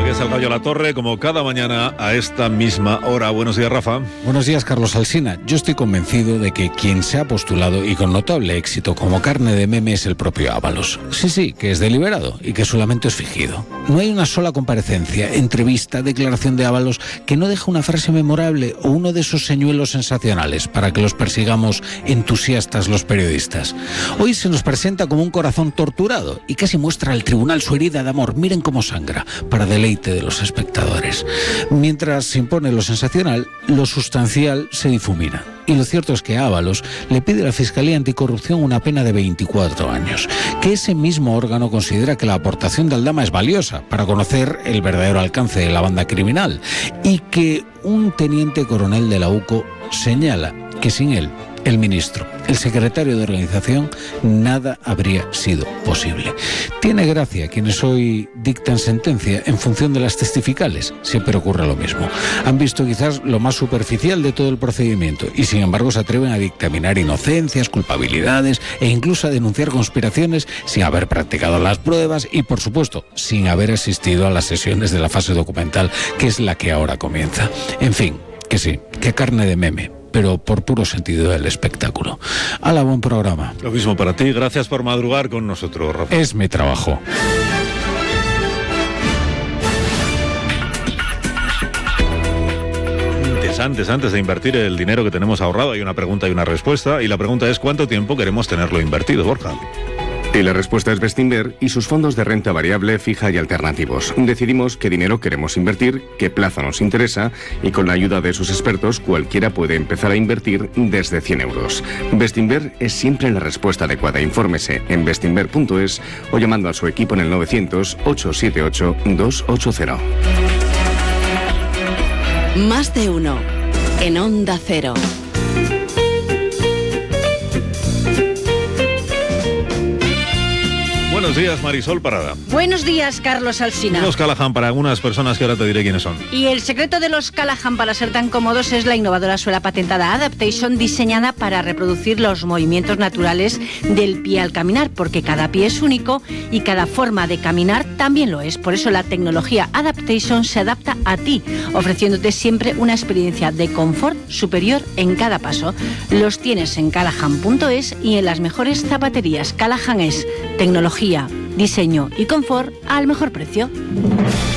Aquí está el Gallo La Torre, como cada mañana a esta misma hora. Buenos días, Rafa. Buenos días, Carlos Alsina. Yo estoy convencido de que quien se ha postulado y con notable éxito como carne de meme es el propio Ábalos. Sí, que es deliberado y que su lamento es fingido. No hay una sola comparecencia, entrevista, declaración de Ábalos que no deje una frase memorable o uno de esos señuelos sensacionales para que los persigamos entusiastas los periodistas. Hoy se nos presenta como un corazón torturado y casi muestra al tribunal su herida de amor. Miren cómo sangra, para deleite de los espectadores. Mientras se impone lo sensacional, lo sustancial se difumina. Y lo cierto es que Ábalos le pide a la Fiscalía Anticorrupción una pena de 24 años, que ese mismo órgano considera que la aportación de Aldama es valiosa para conocer el verdadero alcance de la banda criminal, y que un teniente coronel de la UCO señala que sin él, el ministro, el secretario de organización, nada habría sido posible. Tiene gracia quienes hoy dictan sentencia en función de las testificales. Siempre ocurre lo mismo. Han visto quizás lo más superficial de todo el procedimiento y sin embargo se atreven a dictaminar inocencias, culpabilidades e incluso a denunciar conspiraciones sin haber practicado las pruebas y, por supuesto, sin haber asistido a las sesiones de la fase documental, que es la que ahora comienza. En fin, que sí, que carne de meme, pero por puro sentido del espectáculo. ¡Hala, buen programa! Lo mismo para ti. Gracias por madrugar con nosotros, Rafa. Es mi trabajo. Antes de invertir el dinero que tenemos ahorrado, hay una pregunta y una respuesta. Y la pregunta es: ¿cuánto tiempo queremos tenerlo invertido, Borja? Y la respuesta es Bestinver y sus fondos de renta variable, fija y alternativos. Decidimos qué dinero queremos invertir, qué plazo nos interesa y con la ayuda de sus expertos cualquiera puede empezar a invertir desde 100 euros. Bestinver es siempre la respuesta adecuada. Infórmese en bestinver.es o llamando a su equipo en el 900-878-280. Más de uno en Onda Cero. Buenos días, Marisol Parada. Buenos días, Carlos Alsina. Los Callahan para algunas personas que ahora te diré quiénes son. Y el secreto de los Callahan para ser tan cómodos es la innovadora suela patentada Adaptation, diseñada para reproducir los movimientos naturales del pie al caminar, porque cada pie es único y cada forma de caminar también lo es. Por eso la tecnología Adaptation se adapta a ti, ofreciéndote siempre una experiencia de confort superior en cada paso. Los tienes en callahan.es y en las mejores zapaterías. Callahan es tecnología, diseño y confort al mejor precio.